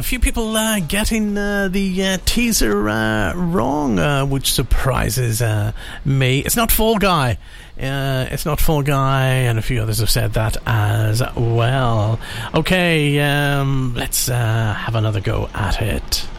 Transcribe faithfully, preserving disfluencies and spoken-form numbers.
few people uh, getting uh, the uh, teaser uh, wrong, uh, which surprises uh, me. It's not Fall Guy. Uh, it's not Fall Guy, and a few others have said that as well. Okay, um, let's uh, have another go at it.